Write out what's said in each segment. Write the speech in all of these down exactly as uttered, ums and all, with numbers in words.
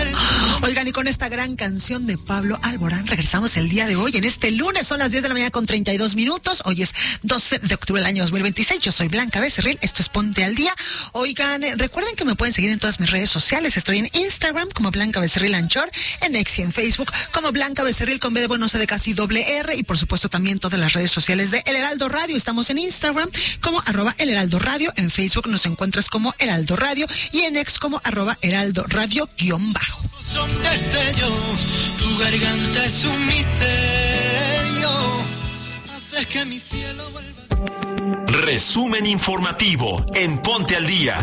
Oigan, y con esta gran canción de Pablo Alborán regresamos el día de hoy. En este lunes son las diez de la mañana con treinta y dos minutos. Hoy es doce de octubre del año dos mil veintiséis. Yo soy Blanca Becerril. Esto es Ponte al Día. Oigan, eh, recuerden que me pueden seguir en todas mis redes sociales. Estoy en Instagram como Blanca Becerril Anchor, en X y en Facebook como Blanca Becerril con B de bueno, C de casi doble R, y por supuesto también todas las redes sociales de El Heraldo Radio. Estamos en Instagram como arroba El Heraldo Radio. En Facebook nos encuentras como Heraldo Radio y en X como arroba Heraldo Radio guión bajo. Son destellos, tu garganta es un misterio, haces que mi cielo vuelva. Resumen informativo en Ponte al Día.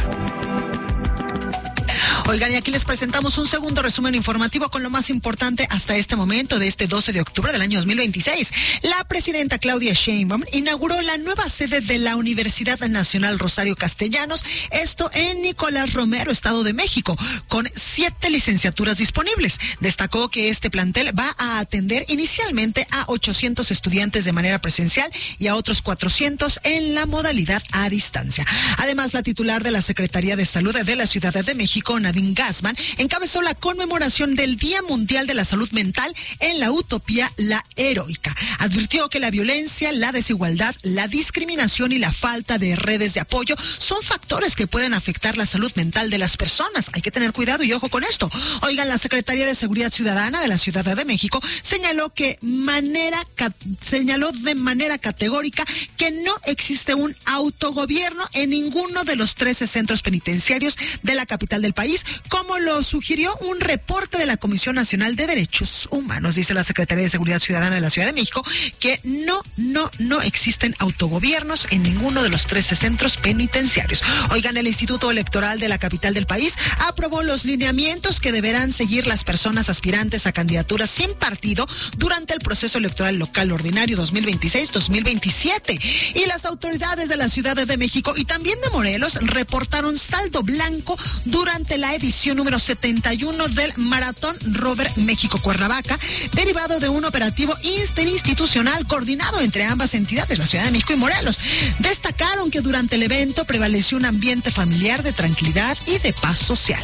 Oigan, y aquí les presentamos un segundo resumen informativo con lo más importante hasta este momento de este doce de octubre del año dos mil veintiséis. La presidenta Claudia Sheinbaum inauguró la nueva sede de la Universidad Nacional Rosario Castellanos, esto en Nicolás Romero, Estado de México, con siete licenciaturas disponibles. Destacó que este plantel va a atender inicialmente a ochocientos estudiantes de manera presencial y a otros cuatrocientos en la modalidad a distancia. Además, la titular de la Secretaría de Salud de la Ciudad de México, Nadine Gassman, encabezó la conmemoración del Día Mundial de la Salud Mental en la utopía La Heroica. Advirtió que la violencia, la desigualdad, la discriminación y la falta de redes de apoyo son factores que pueden afectar la salud mental de las personas. Hay que tener cuidado y ojo con esto. Oigan, la Secretaría de Seguridad Ciudadana de la Ciudad de México señaló que manera señaló de manera categórica que no existe un autogobierno en ninguno de los trece centros penitenciarios de la capital del país, como lo sugirió un reporte de la Comisión Nacional de Derechos Humanos. Dice la Secretaría de Seguridad Ciudadana de la Ciudad de México que no, no, no existen autogobiernos en ninguno de los trece centros penitenciarios. Oigan, el Instituto Electoral de la capital del país aprobó los lineamientos que deberán seguir las personas aspirantes a candidaturas sin partido durante el proceso electoral local ordinario dos mil veintiséis dos mil veintisiete. Y las autoridades de la Ciudad de México y también de Morelos reportaron saldo blanco durante la edición número setenta y uno del Maratón Rover México-Cuernavaca, derivado de un operativo interinstitucional coordinado entre ambas entidades, la Ciudad de México y Morelos. Destacaron que durante el evento prevaleció un ambiente familiar de tranquilidad y de paz social.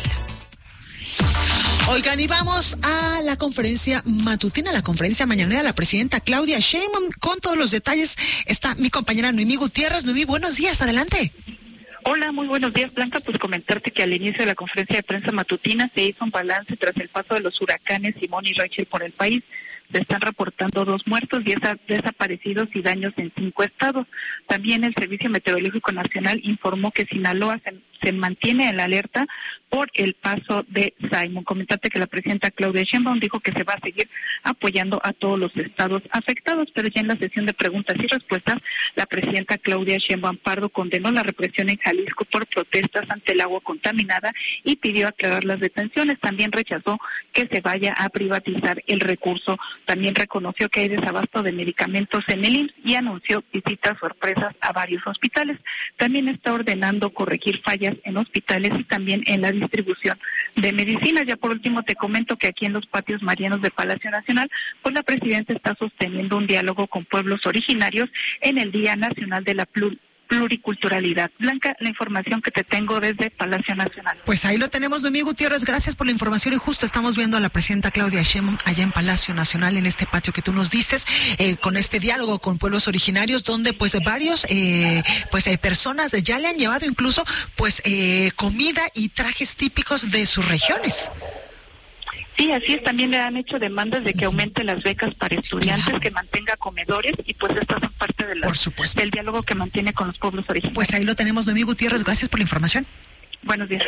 Oigan, y vamos a la conferencia matutina, la conferencia mañanera de la presidenta Claudia Sheinbaum. Con todos los detalles está mi compañera Noemí Gutiérrez. Noemí, buenos días, adelante. Hola, muy buenos días, Blanca. Pues comentarte que al inicio de la conferencia de prensa matutina se hizo un balance tras el paso de los huracanes Simón y Rachel por el país. Se están reportando dos muertos, diez desaparecidos y daños en cinco estados. También el Servicio Meteorológico Nacional informó que Sinaloa se, se mantiene en la alerta por el paso de Simon. Comentarte que la presidenta Claudia Sheinbaum dijo que se va a seguir apoyando a todos los estados afectados, pero ya en la sesión de preguntas y respuestas, la presidenta Claudia Sheinbaum Pardo condenó la represión en Jalisco por protestas ante el agua contaminada y pidió aclarar las detenciones. También rechazó que se vaya a privatizar el recurso. También reconoció que hay desabasto de medicamentos en el I M S S y anunció visitas sorpresas a varios hospitales. También está ordenando corregir fallas en hospitales y también en la distribución de medicinas. Ya por último te comento que aquí en los patios marianos de Palacio Nacional, pues la presidenta está sosteniendo un diálogo con pueblos originarios en el Día Nacional de la Plur Pluriculturalidad. Blanca, la información que te tengo desde Palacio Nacional. Pues ahí lo tenemos, Noemí Gutiérrez, gracias por la información y justo estamos viendo a la presidenta Claudia Sheinbaum allá en Palacio Nacional, en este patio que tú nos dices, eh, con este diálogo con pueblos originarios, donde pues varios eh, pues eh, personas ya le han llevado incluso pues eh, comida y trajes típicos de sus regiones. Sí, así es, también le han hecho demandas de que aumente las becas para estudiantes, claro, que mantenga comedores y pues estas son parte de la, por supuesto, del diálogo que mantiene con los pueblos originarios. Pues ahí lo tenemos, Noemí Gutiérrez, gracias por la información. Buenos días.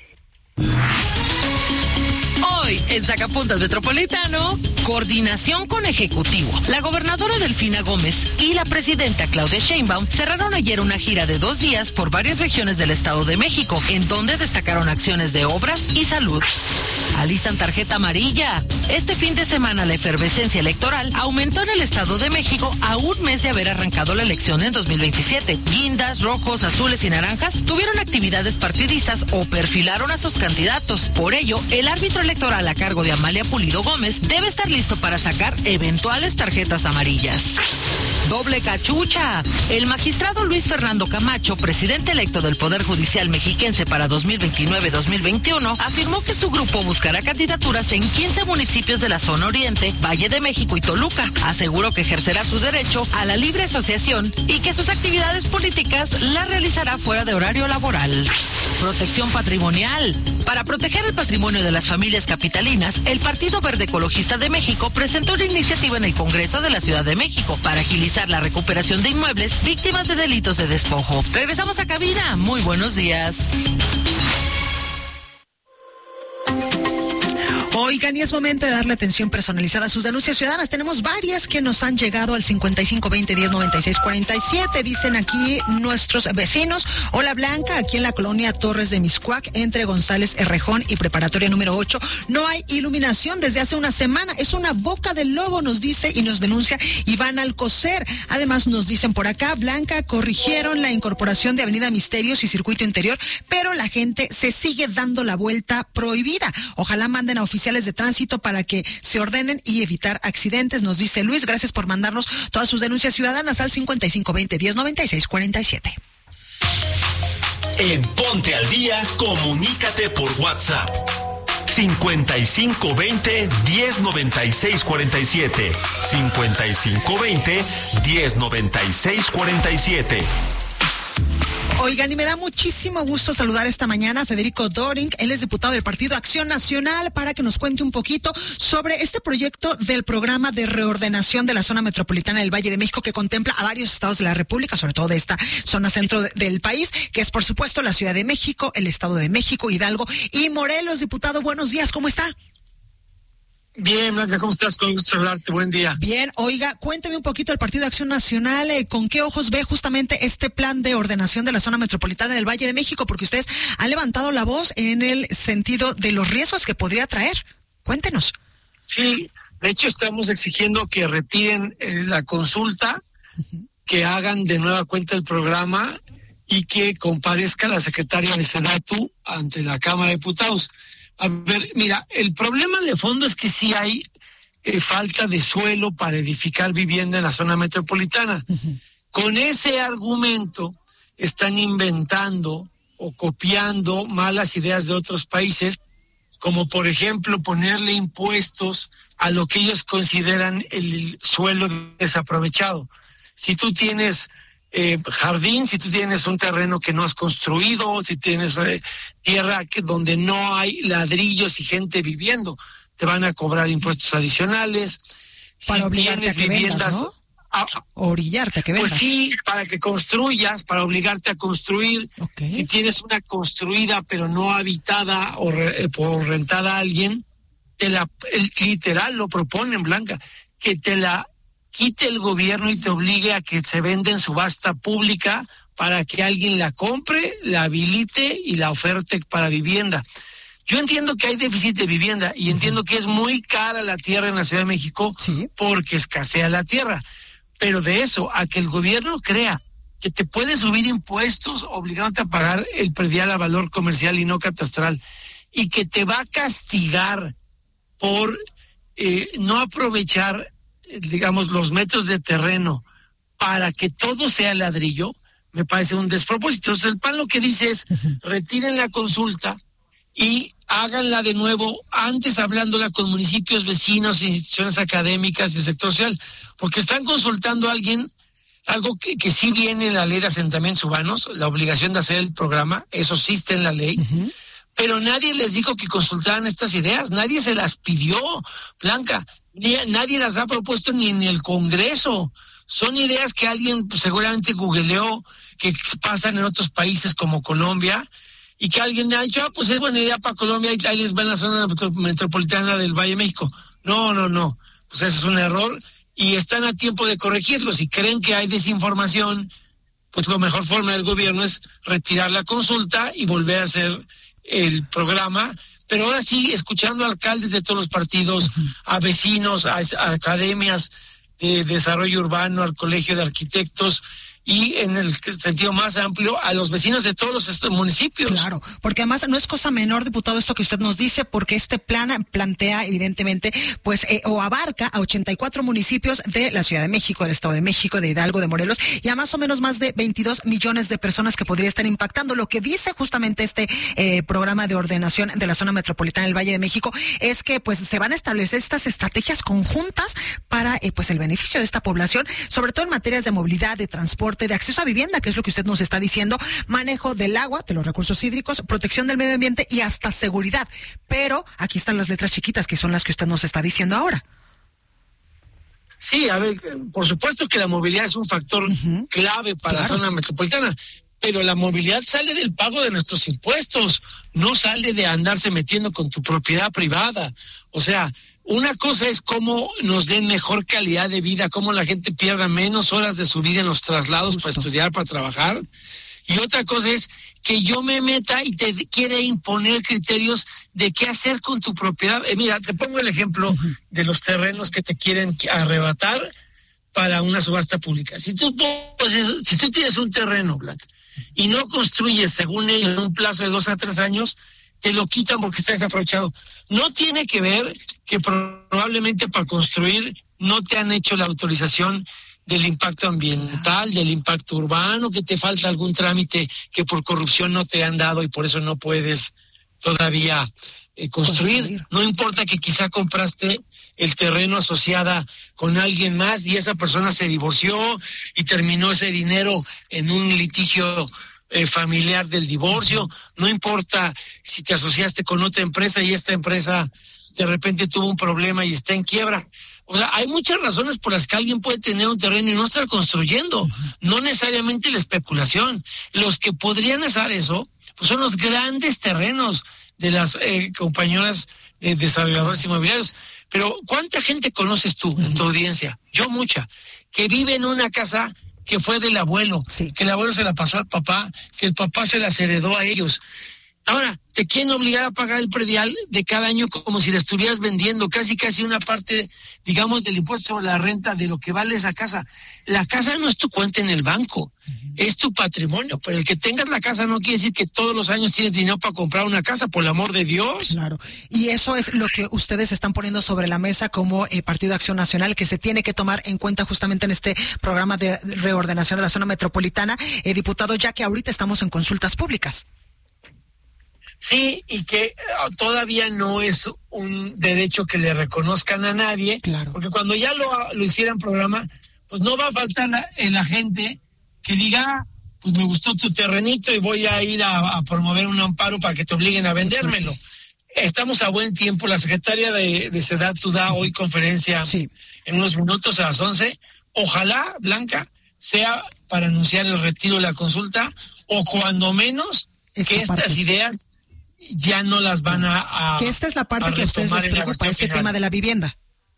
Hoy, en Sacapuntas Metropolitano, coordinación con Ejecutivo. La gobernadora Delfina Gómez y la presidenta Claudia Sheinbaum cerraron ayer una gira de dos días por varias regiones del Estado de México, en donde destacaron acciones de obras y salud. Alistan tarjeta amarilla. Este fin de semana la efervescencia electoral aumentó en el Estado de México a un mes de haber arrancado la elección en dos mil veintisiete. Guindas, rojos, azules y naranjas tuvieron actividades partidistas o perfilaron a sus candidatos. Por ello, el árbitro electoral a cargo de Amalia Pulido Gómez debe estar listo para sacar eventuales tarjetas amarillas. Doble cachucha. El magistrado Luis Fernando Camacho, presidente electo del Poder Judicial Mexiquense para dos mil veintinueve a dos mil veintiuno, afirmó que su grupo buscará candidaturas en quince municipios de la zona oriente, Valle de México y Toluca. Aseguró que ejercerá su derecho a la libre asociación y que sus actividades políticas las realizará fuera de horario laboral. Protección patrimonial. Para proteger el patrimonio de las familias capitalinas, el Partido Verde Ecologista de México presentó una iniciativa en el Congreso de la Ciudad de México para agilizar la recuperación de inmuebles víctimas de delitos de despojo. Regresamos a cabina. Muy buenos días. Oigan, y es momento de darle atención personalizada a sus denuncias ciudadanas. Tenemos varias que nos han llegado al cincuenta y cinco veinte diez noventa y seis cuarenta y siete. Dicen aquí nuestros vecinos. Hola Blanca, aquí en la colonia Torres de Miscuac, entre González Herrejón y Preparatoria número ocho, no hay iluminación desde hace una semana. Es una boca del lobo, nos dice y nos denuncia Iván Alcocer. Además nos dicen por acá, Blanca, corrigieron la incorporación de Avenida Misterios y Circuito Interior, pero la gente se sigue dando la vuelta prohibida. Ojalá manden a oficiales de tránsito para que se ordenen y evitar accidentes, nos dice Luis. Gracias por mandarnos todas sus denuncias ciudadanas al cincuenta y cinco veinte diez noventa y seis cuarenta y siete. En Ponte al Día, comunícate por WhatsApp. cincuenta y cinco veinte diez noventa y seis cuarenta y siete. cincuenta y cinco veinte diez noventa y seis cuarenta y siete. Oigan, y me da muchísimo gusto saludar esta mañana a Federico Doring. Él es diputado del Partido Acción Nacional, para que nos cuente un poquito sobre este proyecto del programa de reordenación de la zona metropolitana del Valle de México, que contempla a varios estados de la República, sobre todo de esta zona centro de, del país, que es por supuesto la Ciudad de México, el Estado de México, Hidalgo y Morelos. Diputado, buenos días, ¿cómo está? Bien, Blanca, ¿cómo estás? Con gusto hablarte, buen día. Bien, oiga, cuénteme un poquito el Partido de Acción Nacional, eh, ¿con qué ojos ve justamente este plan de ordenación de la zona metropolitana del Valle de México? Porque ustedes han levantado la voz en el sentido de los riesgos que podría traer. Cuéntenos. Sí, de hecho estamos exigiendo que retiren eh, la consulta, uh-huh. que hagan de nueva cuenta el programa y que comparezca la secretaria de Sedatu ante la Cámara de Diputados. A ver, mira, el problema de fondo es que sí hay eh, falta de suelo para edificar vivienda en la zona metropolitana. Uh-huh. Con ese argumento están inventando o copiando malas ideas de otros países, como por ejemplo ponerle impuestos a lo que ellos consideran el suelo desaprovechado. Si tú tienes Eh, jardín, si tú tienes un terreno que no has construido, si tienes eh, tierra que donde no hay ladrillos y gente viviendo, te van a cobrar impuestos adicionales. Para si obligarte tienes a que viviendas, vendas, ¿no? a, orillarte a que vendas. Pues sí, para que construyas, para obligarte a construir. Okay. Si tienes una construida pero no habitada o, re, o rentada a alguien, te la, el, literal lo proponen, Blanca, que te la quite el gobierno y te obligue a que se venda en subasta pública para que alguien la compre, la habilite y la oferte para vivienda. Yo entiendo que hay déficit de vivienda y entiendo que es muy cara la tierra en la Ciudad de México, ¿sí?, porque escasea la tierra. Pero de eso a que el gobierno crea que te puede subir impuestos obligándote a pagar el predial a valor comercial y no catastral, y que te va a castigar por eh, no aprovechar, digamos, los metros de terreno para que todo sea ladrillo, me parece un despropósito. Entonces el P A N lo que dice es, retiren la consulta y háganla de nuevo, antes hablándola con municipios vecinos, instituciones académicas y el sector social, porque están consultando a alguien, algo que, que sí viene en la ley de asentamientos urbanos, la obligación de hacer el programa, eso sí está en la ley, uh-huh. pero nadie les dijo que consultaran estas ideas, nadie se las pidió, Blanca. Ni, nadie las ha propuesto ni en el Congreso. Son ideas que alguien pues, seguramente googleó, que pasan en otros países como Colombia, y que alguien ha dicho, ah, pues es buena idea para Colombia, y ahí les va en la zona metropolitana del Valle de México. No, no, no. Pues ese es un error, y están a tiempo de corregirlo. Si creen que hay desinformación, pues la mejor forma del gobierno es retirar la consulta y volver a hacer el programa. Pero ahora sí, escuchando a alcaldes de todos los partidos, a vecinos, a, a academias de desarrollo urbano, al colegio de arquitectos, y en el sentido más amplio a los vecinos de todos los municipios. Claro, porque además no es cosa menor, diputado, esto que usted nos dice, porque este plan plantea evidentemente, pues, eh, o abarca a ochenta y cuatro municipios de la Ciudad de México, del Estado de México, de Hidalgo, de Morelos, y a más o menos más de veintidós millones de personas que podría estar impactando. Lo que dice justamente este eh, programa de ordenación de la zona metropolitana del Valle de México es que pues se van a establecer estas estrategias conjuntas para eh, pues el beneficio de esta población, sobre todo en materias de movilidad, de transporte, de acceso a vivienda, que es lo que usted nos está diciendo, manejo del agua, de los recursos hídricos, protección del medio ambiente y hasta seguridad. Pero aquí están las letras chiquitas, que son las que usted nos está diciendo ahora. Sí, a ver, por supuesto que la movilidad es un factor uh-huh. clave para claro. la zona metropolitana, pero la movilidad sale del pago de nuestros impuestos, no sale de andarse metiendo con tu propiedad privada. O sea, una cosa es cómo nos den mejor calidad de vida, cómo la gente pierda menos horas de su vida en los traslados Justo. para estudiar, para trabajar. Y otra cosa es que yo me meta y te quiere imponer criterios de qué hacer con tu propiedad. Eh, mira, te pongo el ejemplo uh-huh. de los terrenos que te quieren arrebatar para una subasta pública. Si tú, pues, si tú tienes un terreno, Blanca, y no construyes según ellos en un plazo de dos a tres años, te lo quitan porque está desaprovechado. No tiene que ver que probablemente para construir no te han hecho la autorización del impacto ambiental, del impacto urbano, que te falta algún trámite que por corrupción no te han dado y por eso no puedes todavía eh, construir. construir. No importa que quizá compraste el terreno asociada con alguien más y esa persona se divorció y terminó ese dinero en un litigio Eh, familiar del divorcio. No importa si te asociaste con otra empresa y esta empresa de repente tuvo un problema y está en quiebra. O sea, hay muchas razones por las que alguien puede tener un terreno y no estar construyendo, no necesariamente la especulación. Los que podrían hacer eso pues son los grandes terrenos de las eh, compañías eh, desarrolladores inmobiliarios. Pero ¿cuánta gente conoces tú en tu audiencia? Yo mucha, que vive en una casa que fue del abuelo, sí. que el abuelo se la pasó al papá, que el papá se las heredó a ellos. Ahora, te quieren obligar a pagar el predial de cada año como si la estuvieras vendiendo, casi casi una parte, digamos, del impuesto sobre la renta de lo que vale esa casa. La casa no es tu cuenta en el banco, uh-huh. es tu patrimonio, pero el que tengas la casa no quiere decir que todos los años tienes dinero para comprar una casa, por el amor de Dios. Claro, y eso es lo que ustedes están poniendo sobre la mesa como eh, Partido de Acción Nacional, que se tiene que tomar en cuenta justamente en este programa de reordenación de la zona metropolitana, eh, diputado, ya que ahorita estamos en consultas públicas. Sí, y que todavía no es un derecho que le reconozcan a nadie, claro. porque cuando ya lo, lo hicieran programa, pues no va a faltar la, la gente que diga, pues me gustó tu terrenito y voy a ir a, a promover un amparo para que te obliguen a vendérmelo. Estamos a buen tiempo, la secretaria de, de Sedatu da hoy conferencia sí. en unos minutos a las once. Ojalá, Blanca, sea para anunciar el retiro de la consulta, o cuando menos Esta que estas parte. ideas ya no las van a... a que esta es la parte que a ustedes les preocupa, este final. tema de la vivienda.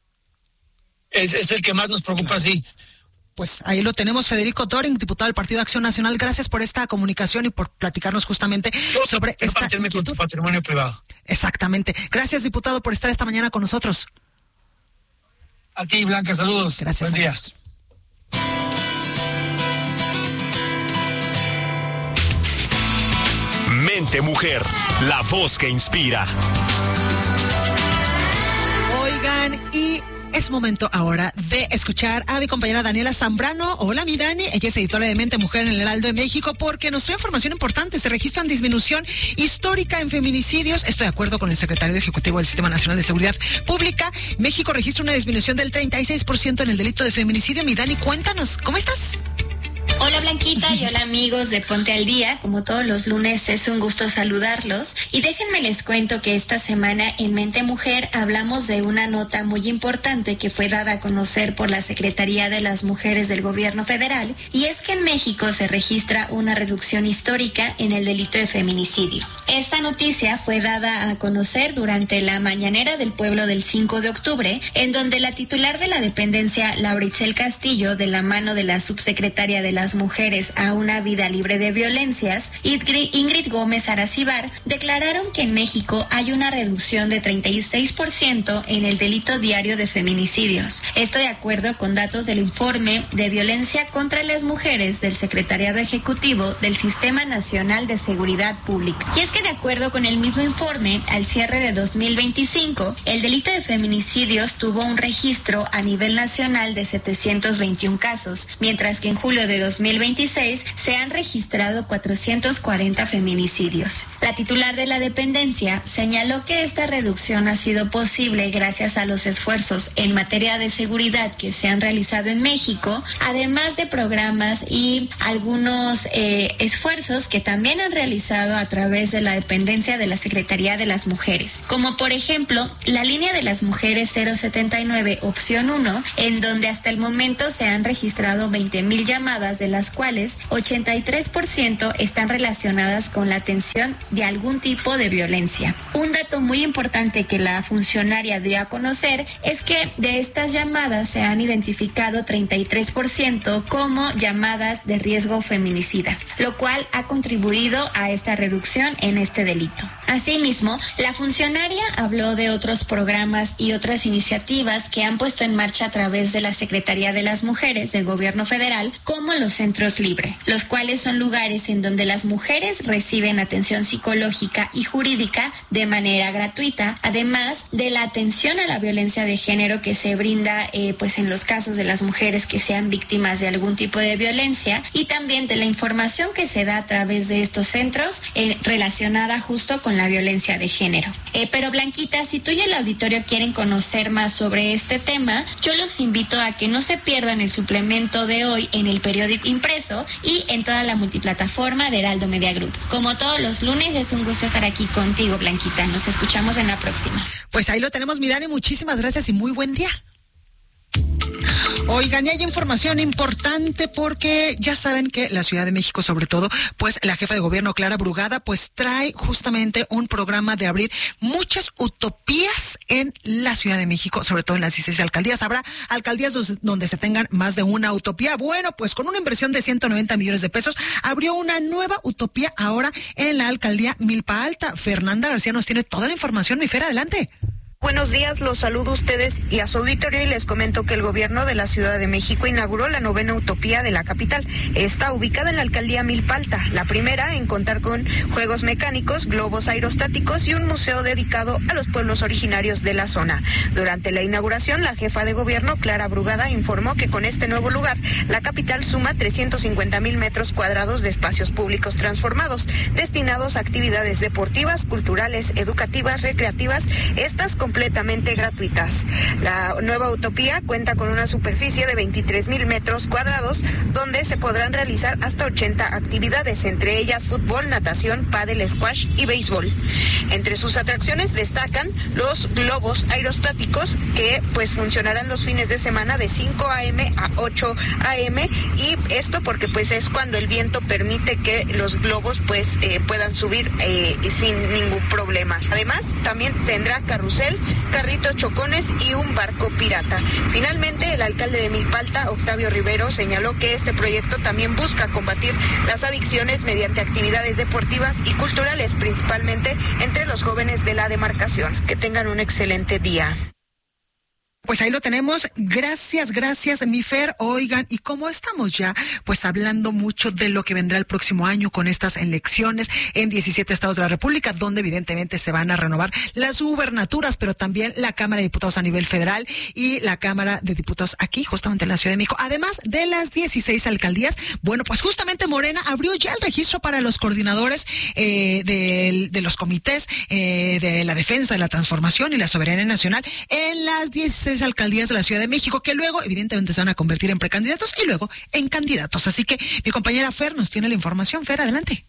Es, es el que más nos preocupa, claro. sí. Pues ahí lo tenemos, Federico Doring, diputado del Partido de Acción Nacional. Gracias por esta comunicación y por platicarnos justamente Yo sobre esta inquietud. Con tu patrimonio privado. Exactamente. Gracias, diputado, por estar esta mañana con nosotros. A ti, Blanca, saludos. Gracias. Buen día. Mente Mujer, la voz que inspira. Oigan, y es momento ahora de escuchar a mi compañera Daniela Zambrano. Hola, mi Dani. Ella es editora de Mente Mujer en el Heraldo de México, porque nos trae información importante. Se registran disminución histórica en feminicidios. Estoy de acuerdo con el secretario ejecutivo del Sistema Nacional de Seguridad Pública. México registra una disminución del treinta y seis por ciento en el delito de feminicidio. Mi Dani, cuéntanos, ¿cómo estás? Hola Blanquita y hola amigos de Ponte al Día. Como todos los lunes es un gusto saludarlos y déjenme les cuento que esta semana en Mente Mujer hablamos de una nota muy importante que fue dada a conocer por la Secretaría de las Mujeres del Gobierno Federal, y es que en México se registra una reducción histórica en el delito de feminicidio. Esta noticia fue dada a conocer durante la mañanera del pueblo del cinco de octubre, en donde la titular de la dependencia, Laura Itzel Castillo, de la mano de la subsecretaria de las mujeres a una vida libre de violencias, Ingrid Gómez Aracibar, declararon que en México hay una reducción de treinta y seis por ciento en el delito diario de feminicidios. Esto de acuerdo con datos del informe de violencia contra las mujeres del Secretariado Ejecutivo del Sistema Nacional de Seguridad Pública. Y es que de acuerdo con el mismo informe, al cierre de dos mil veinticinco, el delito de feminicidios tuvo un registro a nivel nacional de setecientos veintiún casos, mientras que en julio de dos mil veintiséis se han registrado cuatrocientos cuarenta feminicidios. La titular de la dependencia señaló que esta reducción ha sido posible gracias a los esfuerzos en materia de seguridad que se han realizado en México, además de programas y algunos eh, esfuerzos que también han realizado a través de la dependencia de la Secretaría de las Mujeres, como por ejemplo la línea de las mujeres cero setenta y nueve opción uno, en donde hasta el momento se han registrado veinte mil llamadas, de las cuales ochenta y tres por ciento están relacionadas con la atención de algún tipo de violencia. Un dato muy importante que la funcionaria dio a conocer es que de estas llamadas se han identificado treinta y tres por ciento como llamadas de riesgo feminicida, lo cual ha contribuido a esta reducción en este delito. Asimismo, la funcionaria habló de otros programas y otras iniciativas que han puesto en marcha a través de la Secretaría de las Mujeres del Gobierno Federal, como los centros Libre, los cuales son lugares en donde las mujeres reciben atención psicológica y jurídica de manera gratuita, además de la atención a la violencia de género que se brinda eh, pues en los casos de las mujeres que sean víctimas de algún tipo de violencia, y también de la información que se da a través de estos centros eh, relacionada justo con la violencia de género. Eh, pero Blanquita, si tú y el auditorio quieren conocer más sobre este tema, yo los invito a que no se pierdan el suplemento de hoy en el periódico impreso y en toda la multiplataforma de Heraldo Media Group. Como todos los lunes, es un gusto estar aquí contigo, Blanquita. Nos escuchamos en la próxima. Pues ahí lo tenemos, mi Dani. Muchísimas gracias y muy buen día. Oigan, y hay información importante porque ya saben que la Ciudad de México, sobre todo, pues la jefa de gobierno Clara Brugada, pues trae justamente un programa de abrir muchas utopías en la Ciudad de México, sobre todo en las dieciséis alcaldías. Habrá alcaldías donde se tengan más de una utopía. Bueno, pues con una inversión de ciento noventa millones de pesos, abrió una nueva utopía ahora en la alcaldía Milpa Alta. Fernanda García nos tiene toda la información. Mi Fer, adelante. Buenos días, los saludo a ustedes y a su auditorio y les comento que el gobierno de la Ciudad de México inauguró la novena utopía de la capital. Está ubicada en la alcaldía Milpa Alta, la primera en contar con juegos mecánicos, globos aerostáticos y un museo dedicado a los pueblos originarios de la zona. Durante la inauguración, la jefa de gobierno, Clara Brugada, informó que con este nuevo lugar, la capital suma trescientos cincuenta mil metros cuadrados de espacios públicos transformados, destinados a actividades deportivas, culturales, educativas, recreativas, estas con completamente gratuitas. La nueva utopía cuenta con una superficie de veintitrés mil metros cuadrados, donde se podrán realizar hasta ochenta actividades, entre ellas fútbol, natación, pádel, squash y béisbol. Entre sus atracciones destacan los globos aerostáticos, que pues funcionarán los fines de semana de cinco a eme a ocho a eme, y esto porque pues es cuando el viento permite que los globos pues eh, puedan subir eh, sin ningún problema. Además, también tendrá carrusel, carritos chocones y un barco pirata. Finalmente, el alcalde de Milpa Alta, Octavio Rivero, señaló que este proyecto también busca combatir las adicciones mediante actividades deportivas y culturales, principalmente entre los jóvenes de la demarcación. Que tengan un excelente día. Pues ahí lo tenemos. Gracias, gracias, mi Fer. Oigan, y como estamos ya, pues hablando mucho de lo que vendrá el próximo año con estas elecciones en diecisiete estados de la República, donde evidentemente se van a renovar las gubernaturas, pero también la Cámara de Diputados a nivel federal y la Cámara de Diputados aquí, justamente en la Ciudad de México. Además de las dieciséis alcaldías, bueno, pues justamente Morena abrió ya el registro para los coordinadores eh, de, de los comités eh, de la defensa de la transformación y la soberanía nacional en las dieciséis alcaldías de la Ciudad de México, que luego evidentemente se van a convertir en precandidatos y luego en candidatos. Así que mi compañera Fer nos tiene la información. Fer, adelante.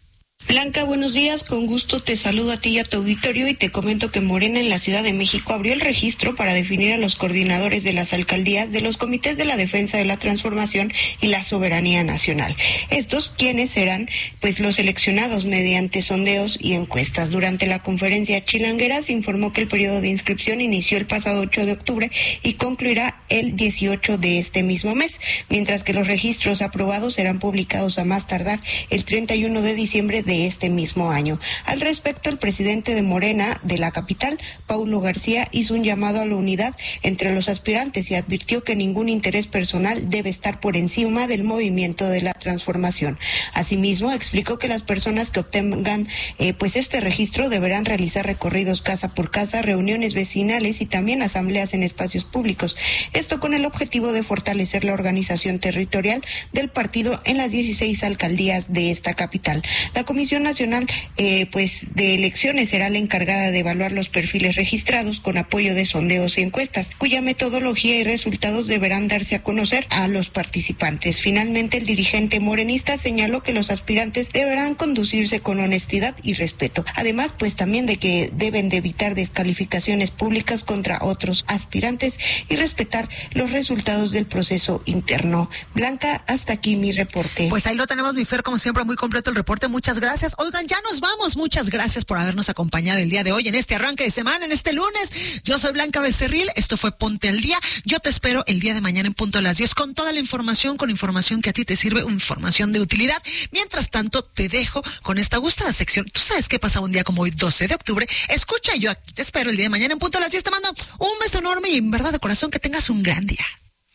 Blanca, buenos días. Con gusto te saludo a ti y a tu auditorio y te comento que Morena en la Ciudad de México abrió el registro para definir a los coordinadores de las alcaldías de los comités de la defensa de la transformación y la soberanía nacional. Estos quienes serán pues los seleccionados mediante sondeos y encuestas. Durante la conferencia chilanguera se informó que el periodo de inscripción inició el pasado ocho de octubre y concluirá el dieciocho de este mismo mes, mientras que los registros aprobados serán publicados a más tardar el treinta y uno de diciembre de este mismo año. Al respecto, el presidente de Morena de la capital, Paulo García, hizo un llamado a la unidad entre los aspirantes y advirtió que ningún interés personal debe estar por encima del movimiento de la transformación. Asimismo, explicó que las personas que obtengan eh, pues este registro deberán realizar recorridos casa por casa, reuniones vecinales y también asambleas en espacios públicos. Esto con el objetivo de fortalecer la organización territorial del partido en las dieciséis alcaldías de esta capital. La Comisión Nacional eh, pues de Elecciones será la encargada de evaluar los perfiles registrados con apoyo de sondeos y encuestas, cuya metodología y resultados deberán darse a conocer a los participantes. Finalmente, el dirigente morenista señaló que los aspirantes deberán conducirse con honestidad y respeto. Además, pues también de que deben de evitar descalificaciones públicas contra otros aspirantes y respetar los resultados del proceso interno. Blanca, hasta aquí mi reporte. Pues ahí lo tenemos, mi Fer, como siempre, muy completo el reporte. Muchas gracias. Oigan, ya nos vamos. Muchas gracias por habernos acompañado el día de hoy en este arranque de semana, en este lunes. Yo soy Blanca Becerril. Esto fue Ponte al Día. Yo te espero el día de mañana en punto a las diez con toda la información, con información que a ti te sirve, información de utilidad. Mientras tanto, te dejo con esta gustada sección. ¿Tú sabes qué pasa un día como hoy, doce de octubre? Escucha, yo aquí te espero el día de mañana en punto a las diez. Te mando un beso enorme y en verdad de corazón que tengas un gran día.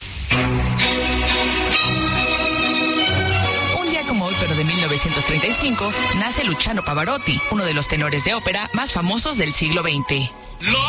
Como hoy, pero de mil novecientos treinta y cinco, nace Luciano Pavarotti, uno de los tenores de ópera más famosos del siglo veinte.